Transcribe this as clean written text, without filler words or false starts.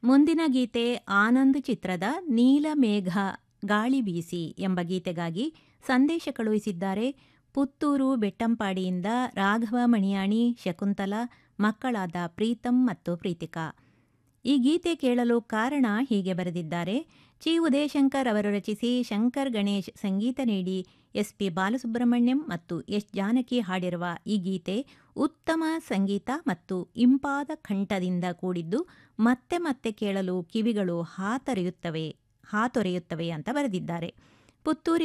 ಮುಂದಿನ ಗೀತೆ ಆನಂದ್ ಚಿತ್ರದ ನೀಲಮೇಘ ಗಾಳಿ ಬೀಸಿ ಎಂಬ ಗೀತೆಗಾಗಿ ಸಂದೇಶ ಕಳುಹಿಸಿದ್ದಾರೆ ಪುತ್ತೂರು ಬೆಟ್ಟಂಪಾಡಿಯಿಂದ ರಾಘವ ಮಣಿಯಾಣಿ ಶಕುಂತಲ, ಮಕ್ಕಳಾದ ಪ್ರೀತಂ ಮತ್ತು ಪ್ರೀತಿಕಾ. ಈ ಗೀತೆ ಕೇಳಲು ಕಾರಣ ಹೀಗೆ ಬರೆದಿದ್ದಾರೆ. ಚಿ ಉದಯಶಂಕರ್ ಅವರು ರಚಿಸಿ ಶಂಕರ್ ಗಣೇಶ್ ಸಂಗೀತ ನೀಡಿ ಎಸ್.ಪಿ. ಬಾಲಸುಬ್ರಹ್ಮಣ್ಯಂ ಮತ್ತು ಎಸ್. ಜಾನಕಿ ಹಾಡಿರುವ ಈ ಗೀತೆ ಉತ್ತಮ ಸಂಗೀತ ಮತ್ತು ಇಂಪಾದ ಕಂಠದಿಂದ ಕೂಡಿದ್ದು ಮತ್ತೆ ಮತ್ತೆ ಕೇಳಲು ಕಿವಿಗಳು ಹಾತೊರೆಯುತ್ತವೆ ಅಂತ ಬರೆದಿದ್ದಾರೆ. ಪುತ್ತೂರಿನ